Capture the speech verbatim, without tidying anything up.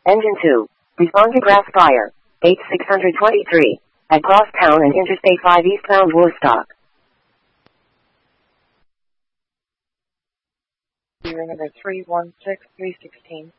Engine two. Respond to grass fire. H six twenty-three. At Crosstown and Interstate five eastbound Woodstock. Zero number three one six three sixteen.